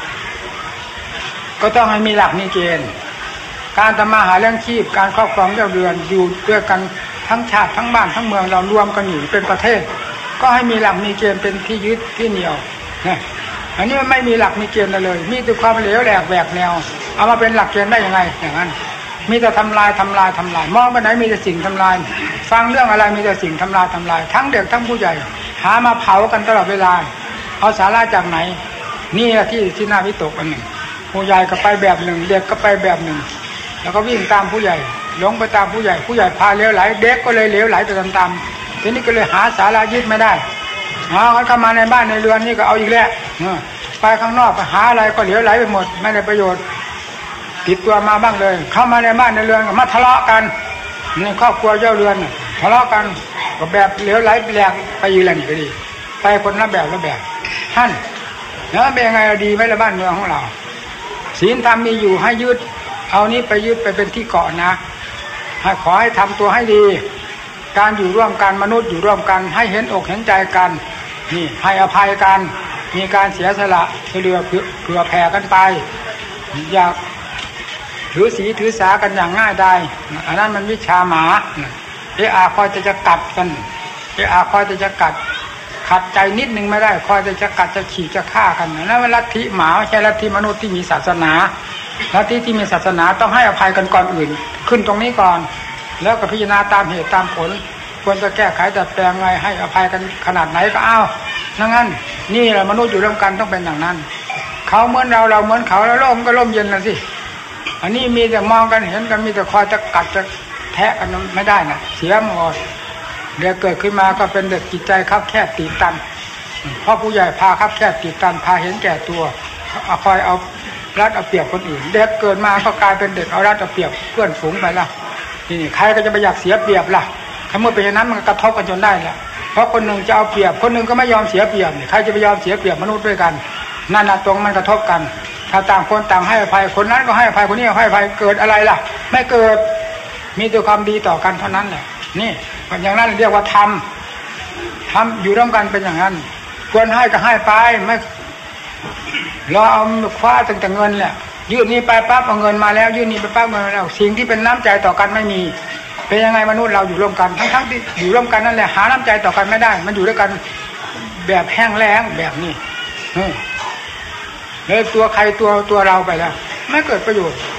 ก็ต้องให้มีหลักมีเกณฑ์การทำมาหาเลี้ยงชีพการครอบครองเจ้าเรือนอยู่ด้วยกันทั้งชาติทั้งบ้านทั้งเมืองเรารวมกันอยู่เป็นประเทศก็ให้มีหลักมีเกณฑ์เป็นที่ยึดที่เหนี่ยวนะอันนี้มันไม่มีหลักมีเกณฑ์เลยมีแต่ความเหลวแหลกแหวกแนวเอามาเป็นหลักเกณฑ์ได้ยังไงอย่างนั้นมีแต่ทำลายทำลายทำลายมองไปไหนมีแต่สิ่งทำลายฟังเรื่องอะไรมีแต่สิ่งทำลายทำลายทั้งเด็กทั้งผู้ใหญ่หามาเผากันตลอดเวลาเอาสาระจากไหนนี่แหละที่ที่น่าวิตกอันหนึ่งผู้ใหญ่ก็ไปแบบหนึ่งเด็กก็ไปแบบหนึ่งแล้วก็วิ่งตามผู้ใหญ่หลงไปตามผู้ใหญ่ผู้ใหญ่พาเลี้ยวไหลเด็กก็เลยเลี้ยวไหลไปตามๆทีนี้ก็เลยหาสาระยึดไม่ได้เอาเข้ามาในบ้านในเรือนนี่ก็เอาอีกแล้วไปข้างนอกไปหาอะไรก็เลี้ยวไหลไปหมดไม่ได้ประโยชน์ติดตัวมาบ้างเลยเข้ามาในบ้านในเรือนก็มาทะเลาะกันในครอบครัวเจ้าเรือนทะเลาะกันก็แบบเลี้ยวไหลแหลกไปอีกแล้วนี่ก็ดีไปคนละแบบละแบบท่านแล้วเป็นยังไงดีไหมละบ้านเมืองของเราศีลธรรมมีอยู่ให้ยึดเอานี้ไปยึดไปเป็นที่เกาะนะให้ขอให้ทำตัวให้ดีการอยู่ร่วมกันมนุษย์อยู่ร่วมกันให้เห็นอกเห็นใจกันนี่ให้อภัยกันมีการเสียสละเรือเผื่อแผ่กันไปอย่าถือศีลถือสากันอย่างง่ายได้อันนั้นมันวิชาหมาเออาคอยจะจะกัดกันเออาคอยจะจะกัดขัดใจนิดนึงไม่ได้คอยจะจะกัดจะขี่จะฆ่ากันนั่นเป็นลัทธิหมาไม่ใช่ลัทธิมนุษย์ที่มีศาสนาลัทธิที่มีศาสนาต้องให้อภัยกันก่อนอื่นขึ้นตรงนี้ก่อนแล้วก็พิจารณาตามเหตุตามผลควรจะแก้ไขดัดแปลงไงให้อภัยกันขนาดไหนก็เอานั่นงั้นนี่แหละมนุษย์อยู่ร่วมกันต้องเป็นอย่างนั้นเขาเหมือนเราเราเหมือนเขาแล้วโลกมันก็ร่มเย็นนะสิอันนี้มีแต่มองกันเห็นกันมีแต่คอยจะกัดจะแทะกันไม่ได้นะเสียหมดเดี๋ยวเกิดขึ้นมาก็เป็นเด็กจิตใจคับแคบตีตันเพราะผู้ใหญ่พาคับแคบตีตันพาเห็นแก่ตัวเอาคอยเอารัดเอาเปรียบคนอื่นเด็กเกิดมาก็กลายเป็นเด็กเอารัดเอาเปรียบเพื่อนฝูงไปละนี่ใครก็จะไปอยากเสียเปรียบล่ะถ้าเมื่อเป็นอย่างนั้นมันกระทบกันจนได้แหละเพราะคนหนึ่งจะเอาเปรียบคนหนึ่งก็ไม่ยอมเสียเปรียบใครจะไปยอมเสียเปรียบมนุษย์ด้วยกันนั่นน่ะตรงมันกระทบกันถ้าต่างคนต่างให้อภัยคนนั้นก็ให้อภัยคนนี้ก็ให้อภัยเกิดอะไรล่ะไม่เกิดมีแต่ความดีต่อกันเท่านั้นแหละนี่อย่างนั้นเรียกว่าทำทำอยู่ร่วมกันเป็นอย่างนั้นควรให้ก็ให้ไปไม่เราเอาคว้าตั้งแต่เงินแหละยื่นนี้ไปปั๊บเอาเงินมาแล้วยื่นนี้ไปปั๊บเงินมาแล้วสิ่งที่เป็นน้ำใจต่อกันไม่มีเป็นยังไงมนุษย์เราอยู่ร่วมกันทั้งๆที่อยู่ร่วมกันนั่นแหละหาน้ำใจต่อกันไม่ได้มันอยู่ด้วยกันแบบแห้งแล้งแบบนี้เออเลยตัวใครตัวตัวเราไปแล้วไม่เกิดประโยชน์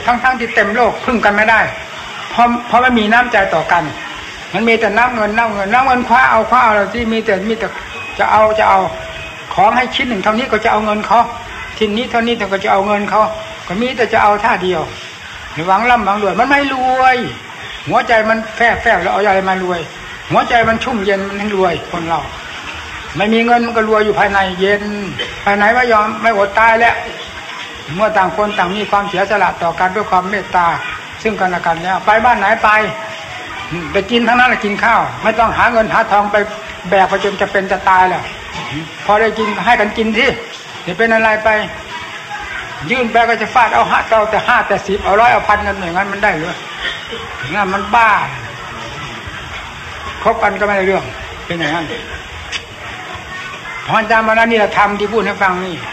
ทั้งๆที่เต็มโลกพึ่งกันไม่ได้เพราะเพราะไม่มีน้ำใจต่อกันมันมีแต่น้ำเงินน้ำเงินน้ำเงินคว้าเอาคว้าเอาที่มีแต่มีแต่จะเอาจะเอาของให้ชิ้นหนึ่งเท่านี้ก็จะเอาเงินเขาชิ้นนี้เท่านี้แต่ก็จะเอาเงินเขาก็มีแต่จะเอาท่าเดียวหวังร่ำหวังรวยมันไม่รวยหัวใจมันแฝงแฝงแล้วเอาอะไรมารวยหัวใจมันชุ่มเย็นมันถึงรวยคนเราไม่มีเงินมันก็รวยอยู่ภายในเย็นภายในไม่ยอมไม่อดตายแล้วเมื่อต่างคนต่างมีความเสียสละต่อกันด้วยความเมตตาซึ่งกันและกันแล้วไปบ้านไหนไปไปกินทั้งนั้นแหละกินข้าวไม่ต้องหาเงินหาทองไปแบกไปจนจะเป็นจะตายแล้วพอได้กินให้กันกินที่จะเป็นอะไรไปยื่นไปก็จะฟาดเอาห้าเตาแต่ห้าแต่สิบเอาร้อยเอาพันกันอย่างนั้นมันได้หรือนั่นมันบ้าคบกันก็ไม่ได้เรื่องเป็นอย่างนั้นพอจำมาแล้วนี่เราทำที่พูดให้ฟังนี่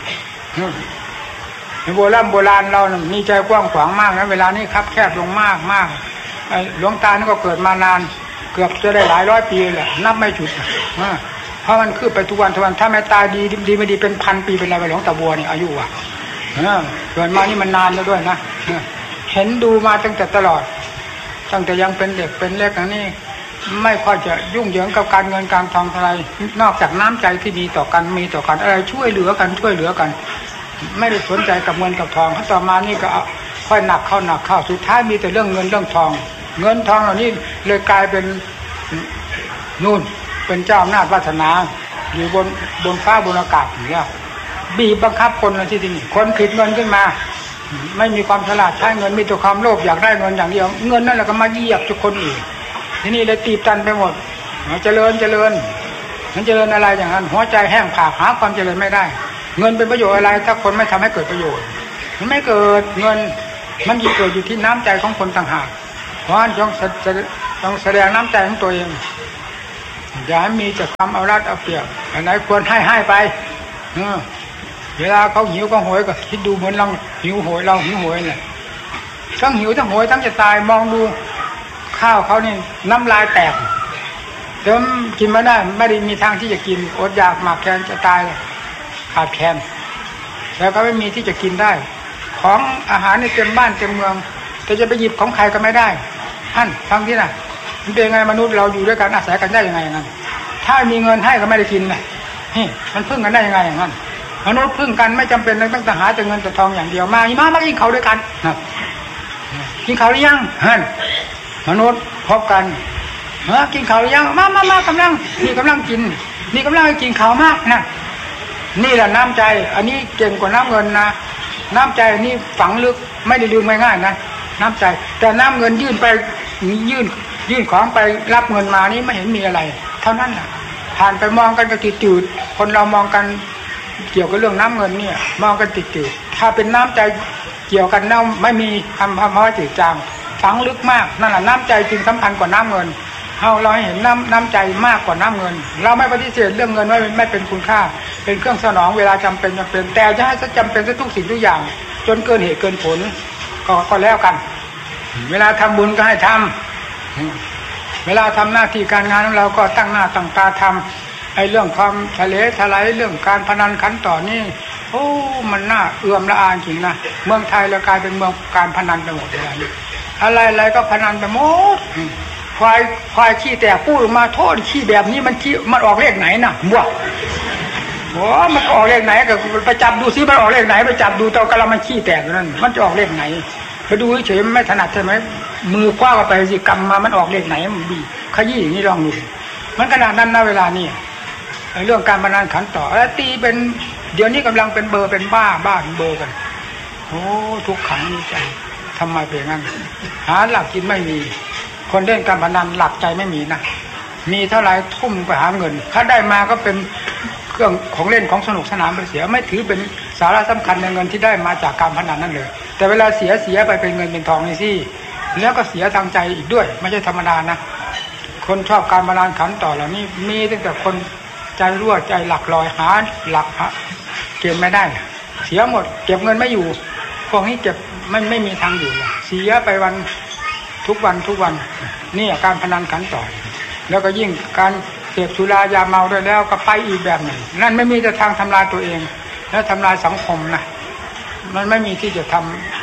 ในโบราณโบราณเรานะมีใจกว้างขวางมากนะเวลานี้คับแคบลงมากมากหลวงตานี่ก็เกิดมานานเกือบจะได้หลายร้อยปีแหละนับไม่ฉุดเพราะมันคืบไปทุกวันทุกวันถ้าไม่ตายดีดีไม่ดีเป็นพันปีเป็นอะไรไปหลวงตาบัวนี่อายุอ่ะเกิดมานี่มันนานแล้วด้วยนะเห็นดูมาตั้งแต่ตลอดตั้งแต่ยังเป็นเด็กเป็นเล็กอย่างนี้ไม่ค่อยจะยุ่งเหยิงกับการเงินการทองอะไรนอกจากน้ำใจที่มีต่อกันมีต่อกันอะไรช่วยเหลือกันช่วยเหลือกันไม่ได้สนใจกับเงินกับทองถ้าต่อมานี่ก็ค่อยหนักเข้าหนักเข้าสุดท้ายมีแต่เรื่องเงินเรื่องทองเงินทองเหล่านี้เลยกลายเป็นนู่นเป็นเจ้าอำนาจวาสนาอยู่บนบนฟ้าบนอากาศอย่างเงี้ยบีบบังคับคนนะที่จริงคนผิดเงินขึ้นมาไม่มีความฉลาดใช้เงินมีแต่ความโลภอยากได้เงินอย่างเดียวเงินนั่นแหละก็มาเหยียบทุกคนอีกที่นี่เลยตีบตันไปหมดเจริญเจริญมันเจริญอะไรอย่างนั้นหัวใจแห้งผากหาความเจริญไม่ได้เงินเป็นประโยชน์อะไรถ้าคนไม่ทำให้เกิดประโยชน์มันไม่เกิดเงินมันเกิดอยู่ที่น้ำใจของคนต่างหากเพราะฉะนั้นต้องต้องแสดงน้ำใจของตัวเองอย่าให้มีแต่ความเอารัดเอาเปรียบอันไหนควรให้ให้ไปเวลาเขาหิวก็โหยก็คิดดูเหมือนเราหิวโหยเราหิวโหยเลยทั้งหิวทั้งโหยทั้งจะตายมองดูข้าวเขานี่น้ำลายแตกเดิมกินไม่ได้ไม่ได้มีทางที่จะกินอดอยากหมากแคนจะตายขาดแคลนแล้วก็ไม่มีที่จะกินได้ของอาหารในเต็มบ้านเต็มเมืองแต่จะไปหยิบของใครก็ไม่ได้ท่านฟังที่น่ะมันเป็นไงมนุษย์เราอยู่ด้วยกันอาศัยกันได้ยังไงอย่างนั้นถ้ามีเงินให้ก็ไม่ได้กินนะนี่มันพึ่งกันได้ยังไงอย่างนั้นมนุษย์พึ่งกันไม่จำเป็นต้องแต่หาแต่เงินแต่ทองอย่างเดียวมาอีมามากินเขาด้วยกันนะกินเขาหรือยังฮั่นมนุษย์พบกันเฮ้ยกินเขาหรือยังมามามากำลังนี่กำลังกินนี่กำลังกินเขามากนะนี่แหละน้ำใจอันนี้เก่งกว่าน้ำเงินนะน้ำใจอันนี้ฝังลึกไม่ได้ลืมง่ายๆนะน้ำใจแต่น้ำเงินยื่นไปยื่นยื่นของไปรับเงินมานี่ไม่เห็นมีอะไรเท่านั้นน่ะผ่านไปมองกันก็จืดๆคนเรามองกันเกี่ยวกับเรื่องน้ำเงินเนี่ยมองกันจืดๆถ้าเป็นน้ำใจเกี่ยวกันเน่าไม่มีคำพำว่าจืดจางฝังลึกมากนั่นแหละน้ำใจจริงสำคัญกว่าน้ำเงินเราเราเห็นน้ำน้ำใจมากกว่าน้ำเงินเราไม่ปฏิเสธเรื่องเงินว่าไม่เป็นคุณค่าเป็นเครื่องสนองเวลาจำเป็นจำเป็นแต่จะให้จำเป็นทุกสิ่งทุกอย่างจนเกินเหตุเกินผลก็ก็แล้วกันเวลาทำบุญก็ให้ทำเวลาทำหน้าที่การงานของเราก็ตั้งหน้าตั้งตาทำไอ้เรื่องความทะเลทลายเรื่องการพนันขันต่อนี่โอ้มันน่าเอื้อมละอาจริงนะเมืองไทยเรากลายเป็นเมืองการพนันไปหมดเลยอะไรอะไรก็พนันไปหมดควายควายขี้แตกพูดมาโทษขี้แบบนี้มันขี้มันออกเลขไหนน่ะบ้าโอ้มันออกเลขไหนก็ไปจับดูซิมันออกเลขไหนไปจับดูตอนกำลังมันขี้แตกนั่นมันจะออกเลขไหนไปดูเฉยๆไม่ถนัดใช่ไหมมือคว้าเข้าไปสิกำมามันออกเลขไหนมันบีขยี้อย่างนี้ลองดูมันขนาดนั้นนะเวลานี้เรื่องการพนันขันต่อแล้วตีเป็นเดี๋ยวนี้กำลังเป็นเบอร์เป็นบ้าบ้าเบอร์กันโอ้ทุกขังนี่ใจทำไมเป็นงั้นหาหลักกินไม่มีคนเล่นการพนันหลักใจไม่มีนะมีเท่าไรทุ่มไปหาเงินถ้าได้มาก็เป็นเครื่องของเล่นของสนุกสนานไปเสียไม่ถือเป็นสาระสำคัญในเงินที่ได้มาจากการพนันนั่นเลยแต่เวลาเสียเสียไปเป็นเงินเป็นทองนี่สิแล้วก็เสียทางใจอีกด้วยไม่ใช่ธรรมดานะคนชอบการพนันขันต่อเหล่านี้มีตั้งแต่คนใจรั่วใจหลักลอยหาหลักเก็บไม่ได้เสียหมดเก็บเงินไม่อยู่พวกนี้เก็บไม่ไม่มีทางอยู่เสียไปวันทุกวันทุกวันนี่การพนันขันต่อแล้วก็ยิ่งการเสพสุรายาเมาด้วยแล้วก็ไปอีกแบบหนึ่งนั่นไม่มีแต่ทางทำลายตัวเองและทำลายสังคมนะมันไม่มีที่จะทำ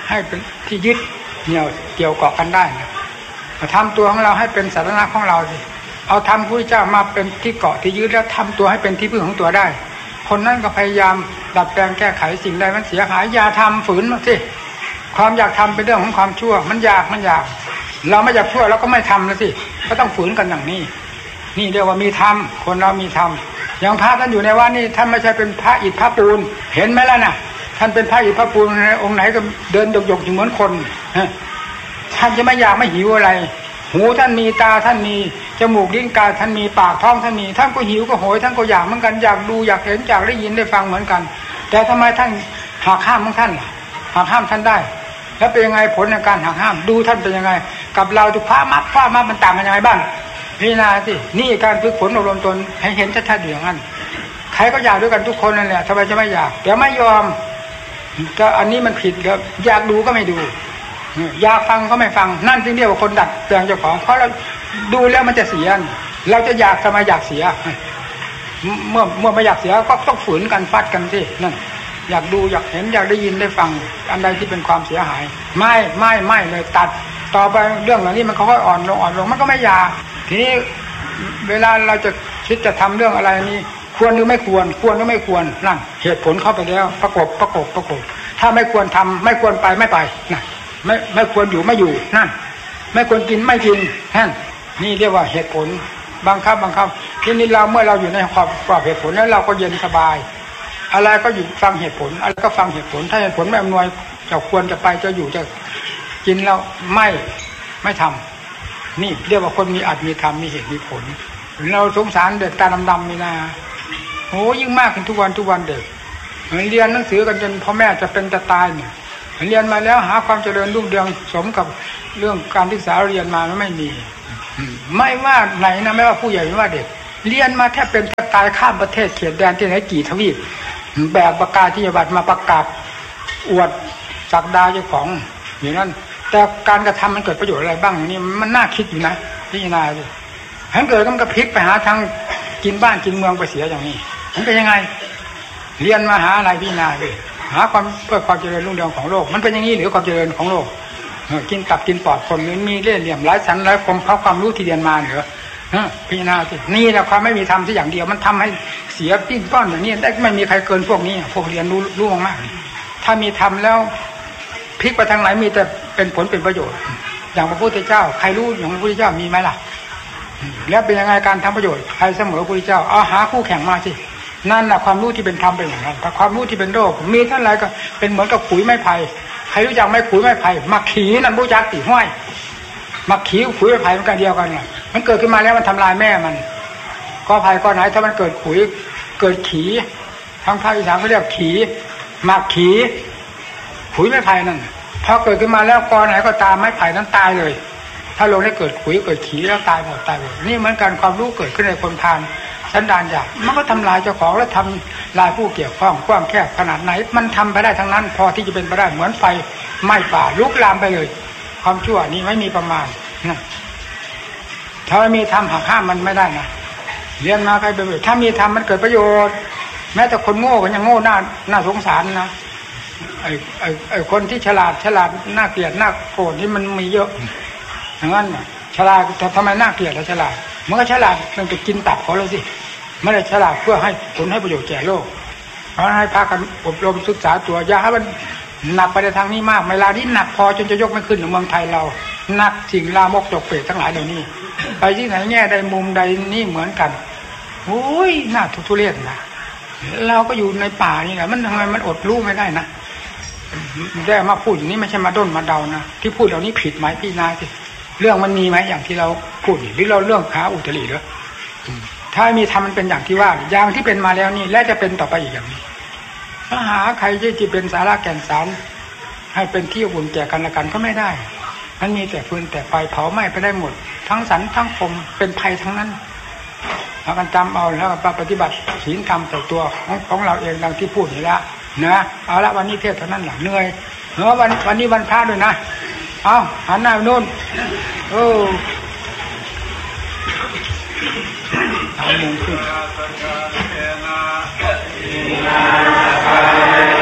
ให้เป็นที่ยึดเหนี่ยวเกี่ยวเกาะกันได้นะทำตัวของเราให้เป็นสาระของเราสิเอาธรรมพระพุทธเจ้ามาเป็นที่เกาะที่ยึดแล้วทำตัวให้เป็นที่พึ่งของตัวได้คนนั้นก็พยายามดัดแปลงแก้ไขสิ่งใดมันเสียหายอย่าทำฝืนมาสิความอยากทำเป็นเรื่องของความชั่วมันอยากมันอยากเราไม่อยากชั่วเราก็ไม่ทำนะสิก็ต้องฝืนกันอย่างนี้นี่เรียกว่ามีธรรมคนเรามีธรรมอย่างพระท่านอยู่ในวัดนี่ท่านไม่ใช่เป็นพระอิฐพระปูนเห็นไหมล่ะน่ะท่านเป็นพระอิฐพระปูนองค์ไหนก็เดินหยกๆอยู่เหมือนคนท่านจะไม่อยากไม่หิวอะไรหูท่านมีตาท่านมีจมูกลิ้นกายท่านมีปากท้องท่านมีท่านก็หิวก็โหยท่านก็อยากเหมือนกันอยากดูอยากเห็นอยากได้ยินได้ฟังเหมือนกันแต่ทำไมท่านหักห้ามของท่านหักห้ามท่านได้แล้วเป็นยังไงผลในการหักห้ามดูท่านเป็นยังไงกับเราทุกพระมัดพระมัดมันต่างกันยังไงบ้างพิจารณาสินี่การฝึกฝนอบรมตนให้เห็นชัดๆอย่างนั้นใครก็อยากด้วยกันทุกคนนั่นแหละทำไมจะไม่อยากแต่ไม่ยอมก็อันนี้มันผิดแล้วอยากดูก็ไม่ดูอยากฟังก็ไม่ฟังนั่นจึงเรียกว่าคนดัดแปลงเจ้าของเพราะเราดูแล้วมันจะเสียเราจะอยากทำไมอยากเสียเมื่อเมื่อไม่อยากเสียก็ต้องฝืนกันฟัดกันสินั่นอยากดูอยากเห็นอยากได้ยินได้ฟังอันใดที่เป็นความเสียหายไม่ไม่ไม่เลยตัดต่อไปเรื่องเหล่านี้มันค่อยๆอ่อนลงอ่อนลงมันก็ไม่อยากทีนี้เวลาเราจะคิดจะทำเรื่องอะไรนี้ควรหรือไม่ควรควรหรือไม่ควรนั่นเหตุผลเข้าไปแล้วประกบประกบประกบถ้าไม่ควรทำไม่ควรไปไม่ไปนั่นไม่ไม่ควรอยู่ไม่อยู่นั่นไม่ควรกินไม่กินนั่นนี่เรียกว่าเหตุผลบังคับบังคับทีนี้เราเมื่อเราอยู่ในขอบกรอบเหตุผลแล้วเราก็เย็นสบายอะไรก็อยู่ฟังเหตุผลอะไรก็ฟังเหตุผลถ้าเหตุผลไม่อำนวยจะควรจะไปจะอยู่จะกินแล้วไม่ไม่ทำนี่เรียกว่าคนมีอัตมีธรรมมีเหตุมีผลเราสงสารเด็กตาดำๆนี่นะโอ้ยิ่งมากขึ้นทุกวันทุกวันเด็กเรียนหนังสือกันจนพ่อแม่จะเป็นจะตายเนี่ยเรียนมาแล้วหาความเจริญรุ่งเรืองสมกับเรื่องการศึกษาเรียนมามันไม่มีไม่ว่าไหนนะไม่ว่าผู้ใหญ่ไม่ว่าเด็กเรียนมาแทบเป็นแทบตายข้ามประเทศเขตแดนที่ไหนกี่ทวีปแบกประกาศที่บัตรมาประกาศอวดศักดาเจ้าของอย่างนั้นแต่การกระทำมันเกิดประโยชน์อะไรบ้างนี่มันน่าคิดอยู่นะพี่นายถ้าเกิดมันก็พลิกไปหาทางกินบ้านกินเมืองไปเสียอย่างนี้มันเป็นยังไงเรียนมาหาอะไรพี่นายเลยหาความเพื่อความเจริญรุ่งเรืองของโลกมันเป็นอย่างนี้หรือความเจริญของโลกกินตับกินปอดคนมีเล่ห์เหลี่ยมหลายชั้นหลายคมเพราะความรู้ที่เรียนมาเหรอพี่นาสินี่แหละความไม่มีธรรมที่อย่างเดียวมันทำให้เสียปิ้นป้อนอย่างนี้ได้ไม่มีใครเกินพวกนี้พวกเรียนรู้รู้มากๆถ้ามีธรรมแล้วพลิกไปทางไหนมีแต่เป็นผลเป็นประโยชน์อย่างพระพุทธเจ้าใครรู้อย่างพระพุทธเจ้ามีไหมล่ะแล้วเป็นยังไงการทำประโยชน์ใครเสมอพระพุทธเจ้าเอาหาคู่แข่งมาสินั่นแหละความรู้ที่เป็นธรรมเป็นอย่างนั้นแต่ความรู้ที่เป็นโลกมีเท่าไรก็เป็นเหมือนกับขุยไม้ไผ่ใครรู้จักไม้ขุยไม้ไผ่มาขี่นั่นรู้จักตีห้อยมาขี่ขุยไม้ไผ่มันกันเดียวกันน่ะมันเกิดขึ้นมาแล้วมันทำลายแม่มันก็ไผ่ก็ไหนถ้ามันเกิดขุยเกิดขีทางภาคอีสานเขาเรียกขีมาขี่ขุยไม้ไผ่นั่นพอเกิดขึ้นมาแล้วกอไหนก็ตามไม้ไผ่นั้นตายเลยถ้าลงได้เกิดขุยเกิดขีแล้วตายหมดตายหมดนี่เหมือนกันความรู้เกิดขึ้นในคนทานสันดานอยากมันก็ทำลายเจ้าของแล้วทำลายผู้เกี่ยวข้องกว้างแคบขนาดไหนมันทำไปได้ทั้งนั้นพอที่จะเป็นไปได้เหมือนไฟไหม้ป่าลุกลามไปเลยความชั่วนี้ไม่มีประมาณนะถ้าไม่มีธรรมหักห้ามมันไม่ได้นะเรียนมาใครไปเลยถ้ามีธรรมมันเกิดประโยชน์แม้แต่คนโง่ก็ยังโง่น่าน่าสงสารนะไอ้ไอ้ไอ้คนที่ฉลาดฉลาดน่าเกลียดน่าโกรธนี่มันมีเยอะอย่างนั้นฉลาดแต่ทำไมน่าเกลียดและฉลาดมันก็ฉลาดมันจะกินตับเขาเลยสิไม่ได้ฉลาดเพื่อให้ผลให้ประโยชน์แก่โลกเพราะให้พากันอบรมศึกษาตัวอย่าให้มันหนักไปในทางนี้มากเวลานี้หนักพอจนจะยกไม่ขึ้นในเมืองไทยเราหนักสิ่งลามกจกเปรตทั้งหลายเหล่านี้ไปที่ไหนแง่ใดมุมใดนี่เหมือนกันโอ้ยน่าทุทุเรศนะเราก็อยู่ในป่านี่แหละมันทำไมมันอดรู้ไม่ได้นะได้มาพูดอย่างนี้ไม่ใช่มาด้นมาเดานะที่พูดเหล่านี้ผิดไหมพี่นาสิเรื่องมันมีไหมอย่างที่เราพูดหรือเราเรื่องค้าอุตริหรือถ้ามีทำมันเป็นอย่างที่ว่าอย่างที่เป็นมาแล้วนี่และจะเป็นต่อไปอีกอย่างนี้ถ้าหาใครที่จะเป็นสาระแก่นสารให้เป็นที่อุ่นแก่กันและกันก็ไม่ได้มันมีแต่ฟืนแต่ไฟเผาไหม้ไปได้หมดทั้งสันทั้งคมเป็นภัยทั้งนั้นเรากันจำเอาแล้วปฏิบัติศีลธรรมต่อตัวของของเราเองดังที่พูดนี่ละนะเอาละวันนี้เทศเท่านั้นแหละเหนื่อยเออวันวันนี้วันพระด้วยนะเอาหันหน้าไปโน่นโอ้สามโมงครึ่ง